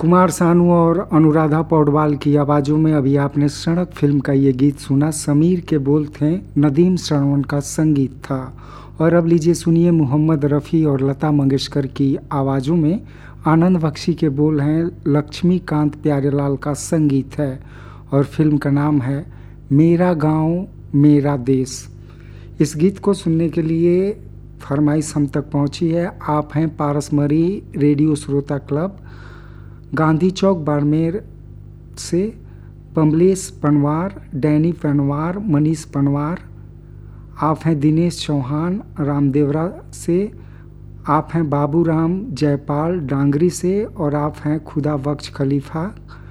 कुमार सानू और अनुराधा पौडवाल की आवाज़ों में अभी आपने सड़क फिल्म का ये गीत सुना। समीर के बोल थे, नदीम श्रवण का संगीत था। और अब लीजिए सुनिए मोहम्मद रफ़ी और लता मंगेशकर की आवाज़ों में आनंद बख्शी के बोल हैं, लक्ष्मीकांत प्यारेलाल का संगीत है और फिल्म का नाम है मेरा गांव मेरा देश। इस गीत को सुनने के लिए फरमाइश हम तक पहुंची है। आप हैं पारसमरी रेडियो श्रोता क्लब, गांधी चौक बाड़मेर से बमलेश पनवार, डैनी पनवार, मनीष पनवार। आप हैं दिनेश चौहान रामदेवरा से। आप हैं बाबूराम जयपाल डांगरी से और आप हैं खुदा बख्श खलीफा